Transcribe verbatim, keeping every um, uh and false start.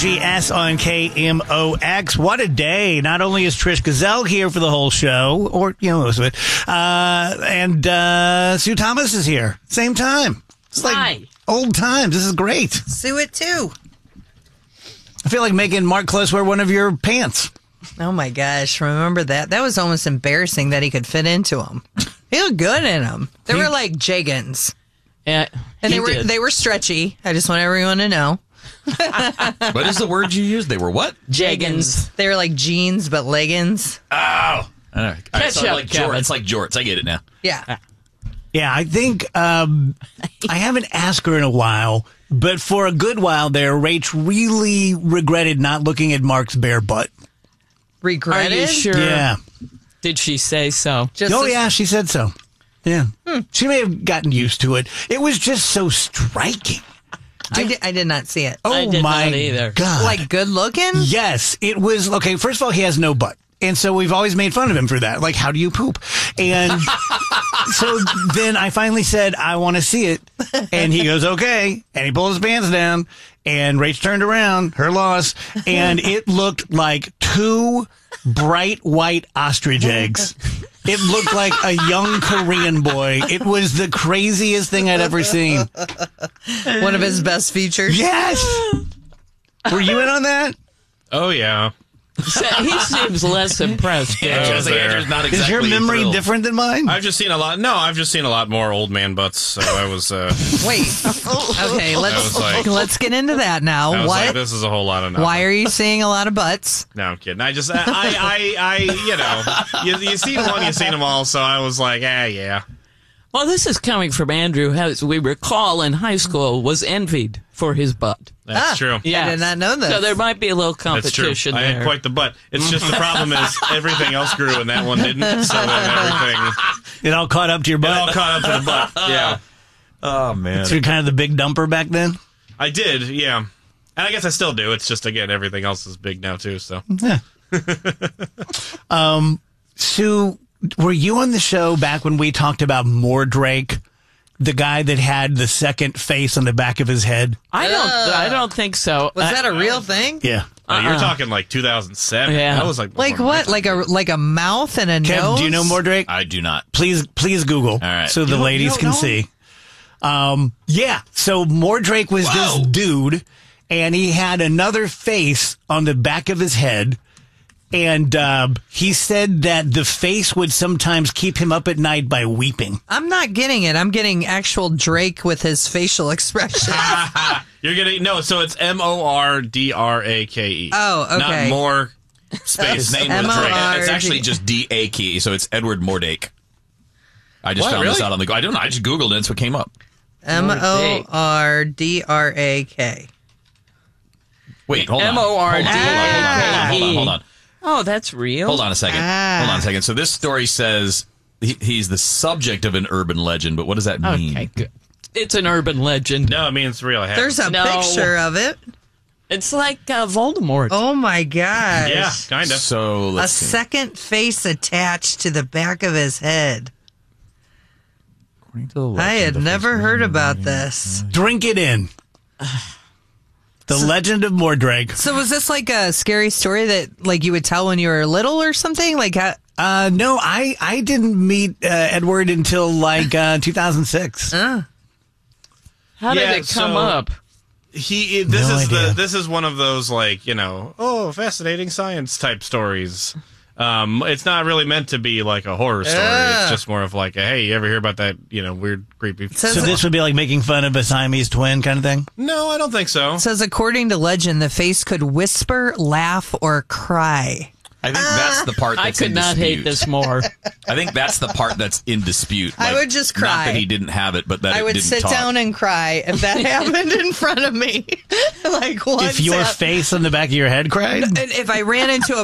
G S on K M O X. What a day. Not only is Trish Gazelle here for the whole show, or, you know, most of it, uh, and uh, Sue Thomas is here. Same time. It's like Hi. old times. This is great. Sue it too. I feel like making Mark Close wear one of your pants. Oh my gosh, remember that? That was almost embarrassing that he could fit into them. He looked good in them. They were like jeggings. Yeah, And he they were did. they were stretchy. I just want everyone to know. What is the word you used? They were what? Jeggings. They were like jeans but leggings. Oh. I don't know. Catch It's up, like Kevin. jorts. It's like jorts. I get it now. Yeah. Yeah, I think um, I haven't asked her in a while, but for a good while there, Rach really regretted not looking at Mark's bare butt. Regretted? Are you sure? Yeah. Did she say so? Just Oh, as- yeah, she said so. Yeah. She may have gotten used to it. It was just so striking. I did, I did not see it. Oh, I did my not either. God. Like good looking? Yes, it was. Okay, first of all, he has no butt. And so we've always made fun of him for that. Like, how do you poop? And so then I finally said, I want to see it. And he goes, okay. And he pulled his pants down. And Rach turned around, her loss. And it looked like two bright white ostrich eggs. It looked like a young Korean boy. It was the craziest thing I'd ever seen. One of his best features. Yes! Were you in on that? Oh, yeah. He seems less impressed. Yeah, I I was like there. Andrew's not Is exactly your memory thrilled. different than mine? I've just seen a lot. No, I've just seen a lot more old man butts. So I was, uh, Wait. Okay, let's was like- let's get into that now. I was What? like, this is a whole lot of nothing. Why are you seeing a lot of butts? No, I'm kidding. I just, I, I, I, I you know, you, you seen one, you seen them all. So I was like, ah, yeah. Well, this is coming from Andrew, who, as we recall, in high school was envied for his butt. That's Ah. true. I did not know this. So there might be a little That's true. competition I there. had quite the butt. It's just the problem is everything else grew and that one didn't. So then everything, It all caught up to your it all butt. caught up to the butt. Yeah. Oh, man. So you're kind of the big dumper back then? I did, yeah. And I guess I still do. It's just, again, everything else is big now, too, so. um, Sue, were you on the show back when we talked about Mordrake, the guy that had the second face on the back of his head? I don't. I don't think so. Was I- that a real thing? Yeah. Uh, you're Uh-uh. talking like two thousand seven. Yeah. That was like Like before my what? time. Like a like a mouth and a Kev, nose? do you know Mordrake? I do not. Please, please Google right. so the You don't- ladies you don't can know see. Um, yeah. So Mordrake was Whoa. this dude, and he had another face on the back of his head. And uh, he said that the face would sometimes keep him up at night by weeping. I'm not getting it. I'm getting actual Drake with his facial expression. You're getting no. So it's M O R D R A K E. Oh, okay. Not more space. His name M was O Drake. R D. It's actually just D A key, so it's Edward Mordake. I just What, found this really? out on the go. I don't know. I just Googled it. That's what came up. M O R D R A K. Wait, hold on. M O R D. Hold on, hold on, hold on, hold on, hold on. Oh, that's real. Hold on a second. Ah. Hold on a second. So this story says he, he's the subject of an urban legend, but what does that mean? Okay, good. It's an urban legend. No, I mean it's real. It There's a No. picture of it. It's like uh, Voldemort. Oh my gosh. yeah, kind of. So A let's see. second face attached to the back of his head. According to the I legend, had the never face- heard about this. Drink it in. The Legend of Mordrake. So was this like a scary story that like you would tell when you were little or something? Like how, Uh, no, I, I didn't meet uh, Edward until like uh, two thousand six. uh, How did Yeah, it come so- up? He. This No is idea. the. This is one of those like you know oh fascinating science type stories. Um, it's not really meant to be like a horror story. Ah. It's just more of like a, hey, you ever hear about that you know weird creepy? says, So this would be like making fun of a Siamese twin kind of thing? No, I don't think so. says according to legend, the face could whisper, laugh, or cry. I think that's the part that's I could in not dispute. hate this more. I think that's the part that's in dispute. I Like, would just Not cry. that he didn't have it, but that I it would didn't sit talk. down and cry if that happened in front of me. Like what? If your face on the back of your head cried? if I ran into a